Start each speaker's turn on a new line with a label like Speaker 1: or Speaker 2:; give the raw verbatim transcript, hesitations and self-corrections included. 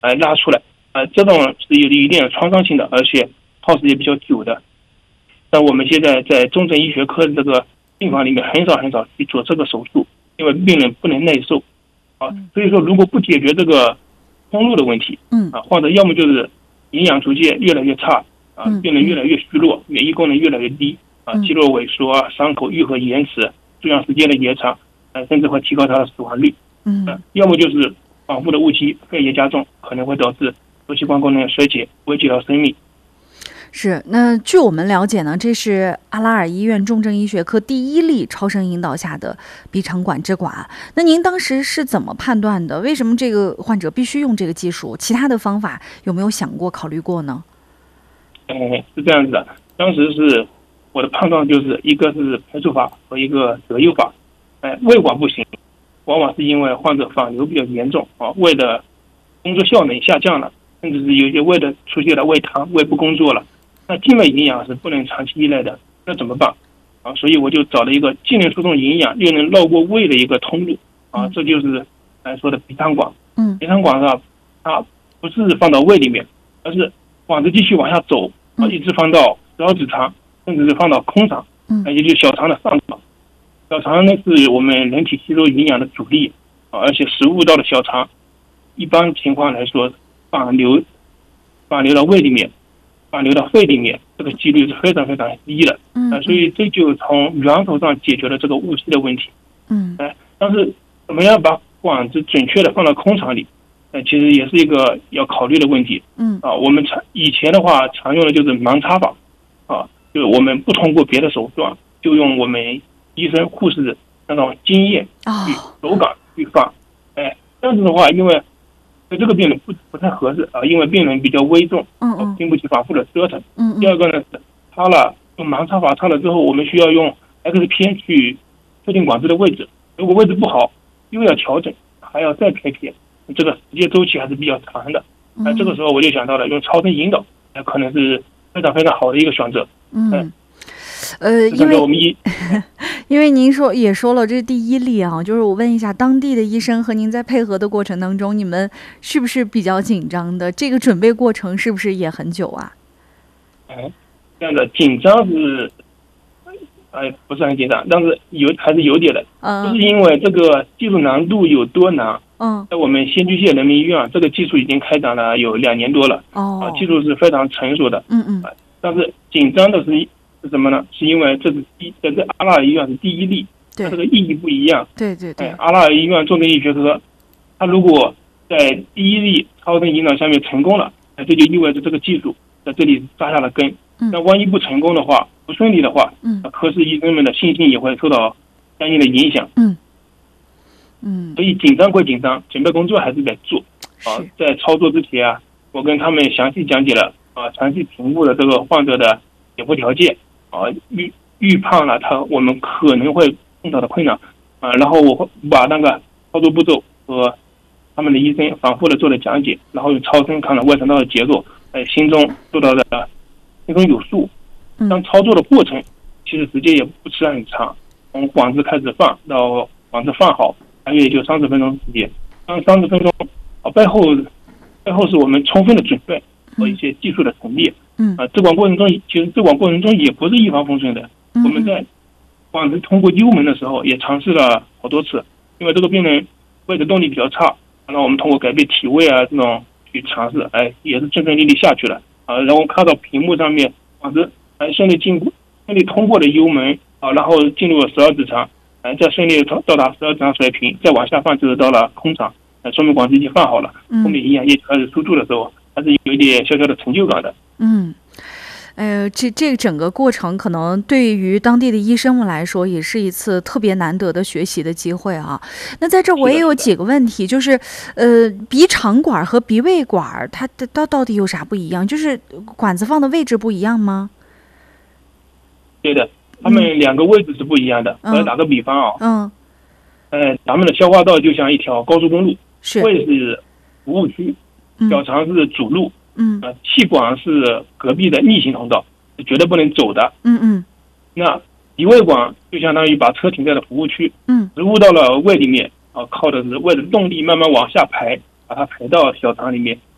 Speaker 1: 呃拉出来，呃这种是有一定创伤性的，而且耗时也比较久的。但我们现在在重症医学科的这个病房里面很少很少去做这个手术，因为病人不能耐受啊。所以说，如果不解决这个通路的问题，
Speaker 2: 嗯
Speaker 1: 啊，患者要么就是营养逐渐越来越差啊，病人越来越虚弱，免疫功能越来越低啊，肌肉萎缩啊，伤口愈合延迟，住院时间的延长，啊，甚至会提高他的死亡率。
Speaker 2: 嗯，
Speaker 1: 啊，要么就是反复的误期肺炎加重，可能会导致支气管功能衰竭，危及到生命。
Speaker 2: 是，那据我们了解呢，这是阿拉尔医院重症医学科第一例超声引导下的鼻肠管支管。那您当时是怎么判断的？为什么这个患者必须用这个技术？其他的方法有没有想过、考虑过呢？
Speaker 1: 哎，是这样子的，当时是我的判断就是一个是排除法和一个择优法。哎，胃管不行，往往是因为患者反流比较严重啊，胃的工作效能下降了，甚至是有些胃的出现了胃糖，胃不工作了。那静脉营养是不能长期依赖的，那怎么办啊？所以我就找了一个既能输送营养又能绕过胃的一个通路啊，这就是来说的鼻肠管。
Speaker 2: 嗯，
Speaker 1: 鼻肠管上它不是放到胃里面，而是管子继续往下走啊，一直放到十二指肠，甚至是放到空肠，
Speaker 2: 嗯，
Speaker 1: 也就是小肠的上肠。小肠呢是我们人体吸收营养的主力啊，而且食物到了小肠，一般情况来说反流反流到胃里面。反流到肺里面，这个几率是非常非常低的，
Speaker 2: 嗯、
Speaker 1: 呃，所以这就从源头上解决了这个误期的问题，
Speaker 2: 嗯，
Speaker 1: 哎、呃，但是怎么样把管子准确的放到空肠里，呃，其实也是一个要考虑的问题，
Speaker 2: 嗯，
Speaker 1: 啊，我们常以前的话常用的就是盲插法，啊，就是我们不通过别的手段，就用我们医生护士那种经验去手感去放，哎、呃，这样子的话，因为对这个病人不不太合适啊，因为病人比较危重，
Speaker 2: 嗯嗯，
Speaker 1: 经不起反复的折腾。
Speaker 2: 嗯嗯。
Speaker 1: 第二个呢是插了用盲插法插了之后，我们需要用 X 片去确定管子的位置。如果位置不好，又要调整，还要再开片，这个时间周期还是比较长的。那、嗯、这个时候我就想到了用超声引导，那可能是非常非常好的一个选择。
Speaker 2: 嗯。呃，因为
Speaker 1: 我们一
Speaker 2: 因为您说也说了，这是第一例啊，就是我问一下，当地的医生和您在配合的过程当中，你们是不是比较紧张的？这个准备过程是不是也很久啊？
Speaker 1: 哎，这样的紧张是，哎，不是很紧张，但是有还是有点的。嗯，不是因为这个技术难度有多难。嗯，在我们仙居县人民医院，这个技术已经开展了有两年多了。哦，啊，技术是非常成熟的。嗯嗯。但是紧张的是。是什么呢？是因为这是第在这阿拉尔医院是第一例，它这个意义不一样。
Speaker 2: 对对对。
Speaker 1: 哎，阿拉尔医院重症医学科，它如果在第一例超声引导下面成功了，那这就意味着这个技术在这里扎下了根。嗯。那万一不成功的话，不顺利的话，嗯，科室医生们的信心也会受到相应的影响。
Speaker 2: 嗯。嗯。
Speaker 1: 所以紧张归紧张，准备工作还是得做。啊，在操作之前啊，我跟他们详细讲解了啊，详细评估了这个患者的解剖条件。啊，预预判了他我们可能会碰到的困难，啊，然后我把那个操作步骤和他们的医生反复的做了讲解，然后用超声看了胃肠道的结构，哎，心中做到的心中有数。当操作的过程其实时间也不是很长，从管子开始放到管子放好，大约也就三十分钟时间。当三十分钟，啊，背后背后是我们充分的准备和一些技术的陈列。嗯啊，这管过程中，其实这管过程中也不是一帆风顺的。嗯、我们在管子通过幽门的时候，也尝试了好多次，因为这个病人胃的动力比较差，然后我们通过改变体位啊这种去尝试，哎，也是顺顺利利下去了啊。然后看到屏幕上面管子哎顺利进顺利通过了幽门啊，然后进入了十二指肠，哎，再顺利到达十二指肠水平，再往下放就是到了空肠，哎，说明管子已经放好了，后面营养液开始输注的时候，还是有一点小小的成就感的。
Speaker 2: 嗯，呃，这这整个过程可能对于当地的医生们来说，也是一次特别难得的学习的机会啊。那在这我也有几个问题，就是，呃，鼻肠管和鼻胃管它到到底有啥不一样？就是管子放的位置不一样吗？
Speaker 1: 对的，他们两个位置是不一样的。嗯、我来打个比方啊，嗯，呃，咱们的消化道就像一条高速公路，
Speaker 2: 是
Speaker 1: 胃是服务区，小肠是主路。
Speaker 2: 嗯，
Speaker 1: 呃，气管是隔壁的逆行通道，是绝对不能走的。
Speaker 2: 嗯嗯。
Speaker 1: 那鼻胃管就相当于把车停在了服务区，
Speaker 2: 嗯，
Speaker 1: 食物到了胃里面啊，靠的是胃的动力慢慢往下排，把它排到小肠里面，